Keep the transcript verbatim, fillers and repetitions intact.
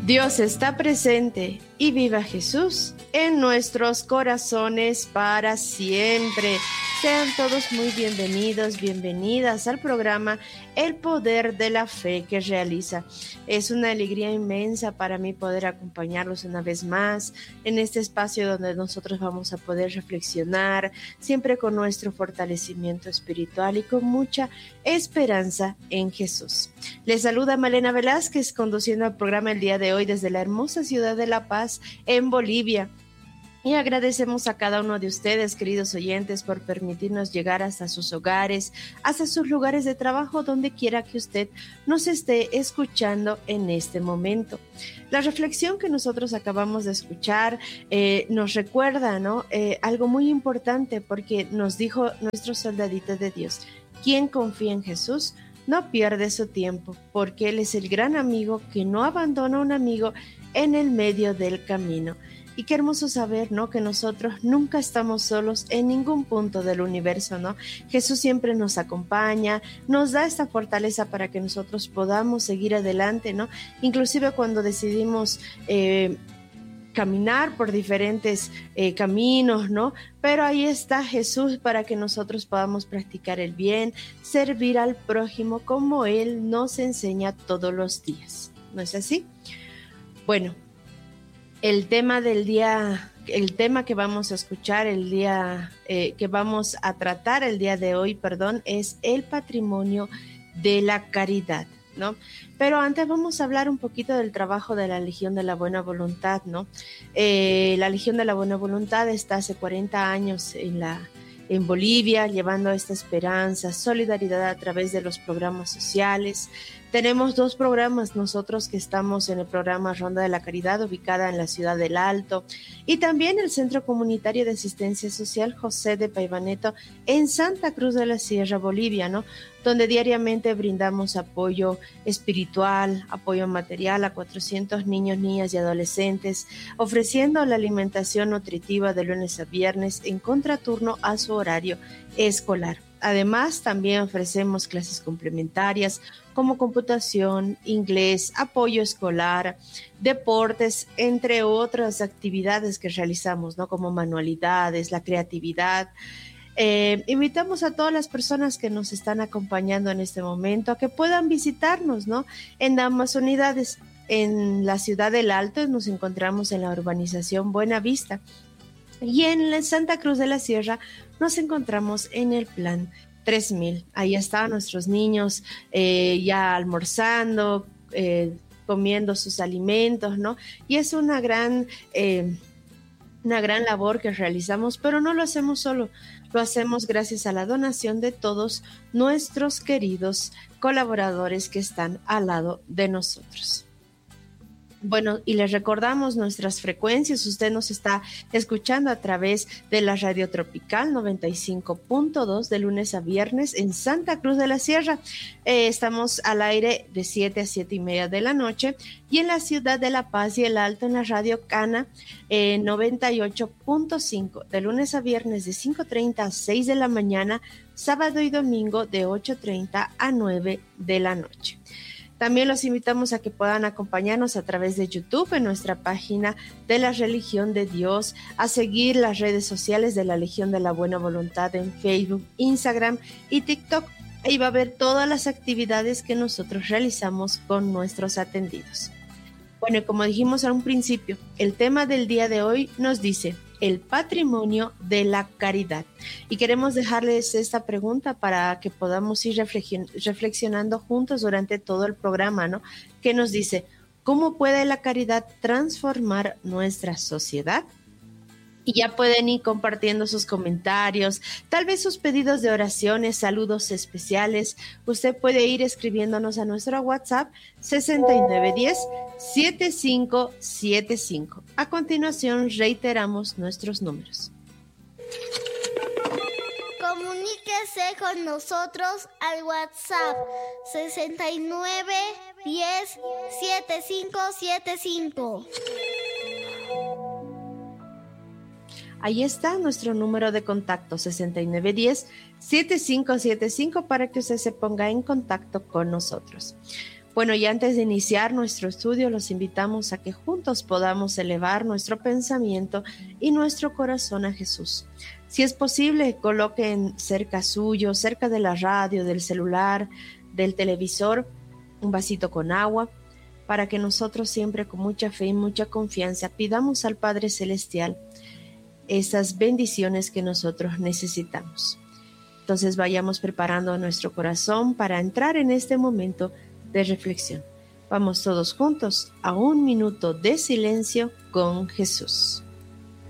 Dios está presente y viva Jesús en nuestros corazones para siempre. Sean todos muy bienvenidos, bienvenidas al programa El Poder de la Fe que realiza. Es una alegría inmensa para mí poder acompañarlos una vez más en este espacio donde nosotros vamos a poder reflexionar, siempre con nuestro fortalecimiento espiritual y con mucha esperanza en Jesús. Les saluda Malena Velázquez conduciendo el programa el día de hoy desde la hermosa ciudad de La Paz en Bolivia. Y agradecemos a cada uno de ustedes, queridos oyentes, por permitirnos llegar hasta sus hogares, hasta sus lugares de trabajo, donde quiera que usted nos esté escuchando en este momento. La reflexión que nosotros acabamos de escuchar eh, nos recuerda, ¿no? Eh, algo muy importante, porque nos dijo nuestro soldadito de Dios: quien confía en Jesús no pierde su tiempo, porque Él es el gran amigo que no abandona a un amigo en el medio del camino. Y qué hermoso saber, ¿no?, que nosotros nunca estamos solos en ningún punto del universo, ¿no? Jesús siempre nos acompaña, nos da esta fortaleza para que nosotros podamos seguir adelante, ¿no? Inclusive cuando decidimos eh, caminar por diferentes eh, caminos, ¿no? Pero ahí está Jesús para que nosotros podamos practicar el bien, servir al prójimo como Él nos enseña todos los días. ¿No es así? Bueno, El tema del día, el tema que vamos a escuchar el día, eh, que vamos a tratar el día de hoy, perdón, es el patrimonio de la caridad, ¿no? Pero antes vamos a hablar un poquito del trabajo de la Legión de la Buena Voluntad, ¿no? Eh, la Legión de la Buena Voluntad está hace cuarenta años en la en Bolivia, llevando esta esperanza, solidaridad a través de los programas sociales. Tenemos dos programas nosotros que estamos en el programa Ronda de la Caridad, ubicada en la ciudad del Alto, y también el Centro Comunitario de Asistencia Social José de Paivaneto en Santa Cruz de la Sierra, Bolivia, ¿no?, donde diariamente brindamos apoyo espiritual, apoyo material a cuatrocientos niños, niñas y adolescentes, ofreciendo la alimentación nutritiva de lunes a viernes en contraturno a su horario escolar. Además, también ofrecemos clases complementarias como computación, inglés, apoyo escolar, deportes, entre otras actividades que realizamos, ¿no?, como manualidades, la creatividad. Eh, invitamos a todas las personas que nos están acompañando en este momento a que puedan visitarnos, ¿no?, en ambas unidades. En la ciudad del Alto nos encontramos en la urbanización Buena Vista, y en la Santa Cruz de la Sierra nos encontramos en el plan tres mil. Ahí están nuestros niños eh, ya almorzando, eh, comiendo sus alimentos, ¿no? Y es una gran, eh, una gran labor que realizamos, pero no lo hacemos solo, lo hacemos gracias a la donación de todos nuestros queridos colaboradores que están al lado de nosotros. Bueno, y les recordamos nuestras frecuencias. Usted nos está escuchando a través de la Radio Tropical noventa y cinco punto dos de lunes a viernes en Santa Cruz de la Sierra. Eh, estamos al aire de siete a siete y media de la noche, y en la ciudad de La Paz y el Alto en la Radio Cana eh, noventa y ocho punto cinco de lunes a viernes de cinco treinta a seis de la mañana, sábado y domingo de ocho treinta a nueve de la noche. También los invitamos a que puedan acompañarnos a través de YouTube en nuestra página de la Religión de Dios, a seguir las redes sociales de la Legión de la Buena Voluntad en Facebook, Instagram y TikTok. Ahí va a ver todas las actividades que nosotros realizamos con nuestros atendidos. Bueno, y como dijimos a un principio, el tema del día de hoy nos dice: el patrimonio de la caridad. Y queremos dejarles esta pregunta para que podamos ir reflexionando juntos durante todo el programa, ¿no? Que nos dice: ¿cómo puede la caridad transformar nuestra sociedad? Y ya pueden ir compartiendo sus comentarios, tal vez sus pedidos de oraciones, saludos especiales. Usted puede ir escribiéndonos a nuestro WhatsApp sesenta y nueve diez, setenta y cinco setenta y cinco. A continuación reiteramos nuestros números. Comuníquese con nosotros al WhatsApp sesenta y nueve diez, setenta y cinco setenta y cinco. Ahí está nuestro número de contacto, sesenta y nueve diez, setenta y cinco setenta y cinco, para que usted se ponga en contacto con nosotros. Bueno, y antes de iniciar nuestro estudio, los invitamos a que juntos podamos elevar nuestro pensamiento y nuestro corazón a Jesús. Si es posible, coloquen cerca suyo, cerca de la radio, del celular, del televisor, un vasito con agua, para que nosotros siempre con mucha fe y mucha confianza pidamos al Padre Celestial esas bendiciones que nosotros necesitamos. Entonces vayamos preparando nuestro corazón para entrar en este momento de reflexión. Vamos todos juntos a un minuto de silencio con Jesús.